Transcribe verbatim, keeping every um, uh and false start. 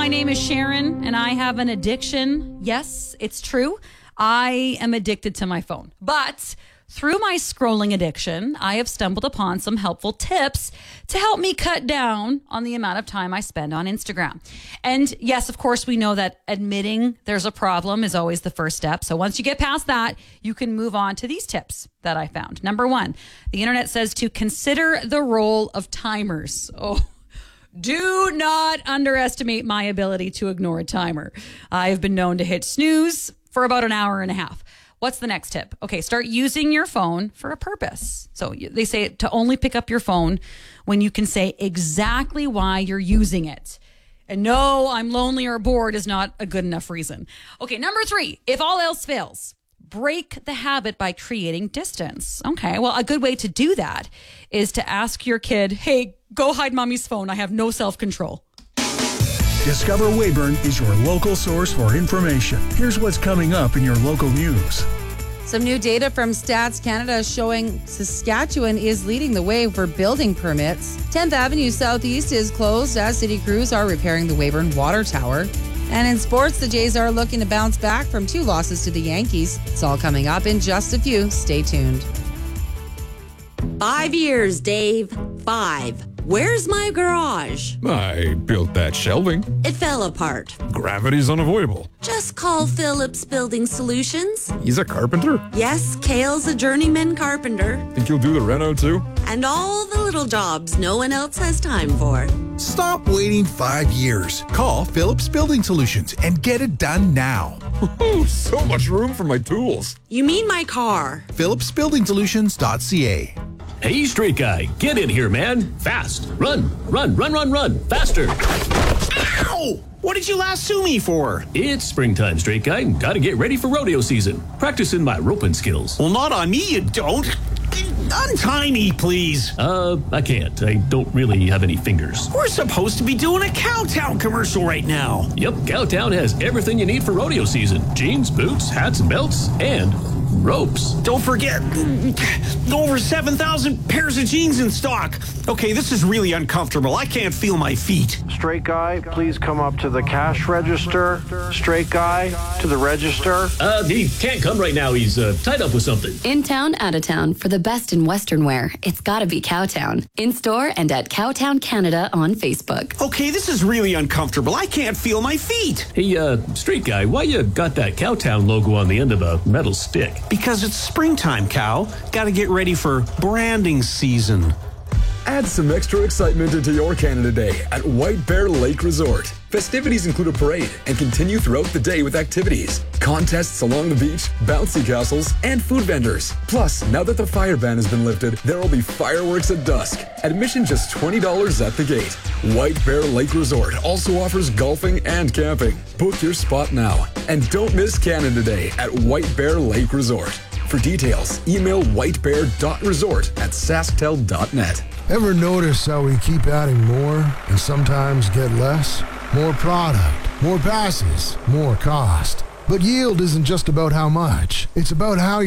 my name is Sharon, and I have an addiction. Yes, it's true. I am addicted to my phone. But through my scrolling addiction, I have stumbled upon some helpful tips to help me cut down on the amount of time I spend on Instagram. And yes, of course, we know that admitting there's a problem is always the first step. So once you get past that, you can move on to these tips that I found. Number one, the internet says to consider the role of timers. Oh, do not underestimate my ability to ignore a timer. I've been known to hit snooze for about an hour and a half. What's the next tip? Okay, start using your phone for a purpose. So they say to only pick up your phone when you can say exactly why you're using it. And no, I'm lonely or bored is not a good enough reason. Okay, number three, if all else fails, break the habit by creating distance. Okay, well, a good way to do that is to ask your kid, hey, go hide mommy's phone. I have no self-control. Discover Weyburn is your local source for information. Here's what's coming up in your local news. Some new data from Stats Canada showing Saskatchewan is leading the way for building permits. tenth Avenue Southeast is closed as city crews are repairing the Weyburn Water Tower. And in sports, the Jays are looking to bounce back from two losses to the Yankees. It's all coming up in just a few. Stay tuned. Five years, Dave. Five. Where's my garage? I built that shelving. It fell apart. Gravity's unavoidable. Just call Phillips Building Solutions. He's a carpenter? Yes, Kale's a journeyman carpenter. Think you'll do the reno too? And all the little jobs no one else has time for. Stop waiting five years. Call Phillips Building Solutions and get it done now. Oh, so much room for my tools. You mean my car? phillips building solutions dot c a. Hey, straight guy, get in here, man. Fast. Run, run, run, run, run. Faster. Ow! What did you lasso me for? It's springtime, straight guy. Gotta get ready for rodeo season. Practicing my roping skills. Well, not on me, you don't. Untie me, please. Uh, I can't. I don't really have any fingers. We're supposed to be doing a Cowtown commercial right now. Yep, Cowtown has everything you need for rodeo season. Jeans, boots, hats, and belts, and ropes. Don't forget, over seven thousand pairs of jeans in stock. Okay, this is really uncomfortable. I can't feel my feet. Straight guy, please come up to the cash register. Straight guy, to the register. Uh, he can't come right now. He's uh, tied up with something. In town, out of town, for the best in Western wear, it's gotta be Cowtown. In store and at Cowtown Canada on Facebook. Okay, this is really uncomfortable. I can't feel my feet. Hey, uh, straight guy, why you got that Cowtown logo on the end of a metal stick? Because it's springtime, Cow. Gotta get ready for branding season. Add some extra excitement into your Canada Day at White Bear Lake Resort. Festivities include a parade and continue throughout the day with activities, contests along the beach, bouncy castles, and food vendors. Plus, now that the fire ban has been lifted, there will be fireworks at dusk. Admission just twenty dollars at the gate. White Bear Lake Resort also offers golfing and camping. Book your spot now. And don't miss Canada Day at White Bear Lake Resort. For details, email whitebear.resort at sasktel dot net. Ever notice how we keep adding more and sometimes get less? More product, more passes, more cost. But yield isn't just about how much. It's about how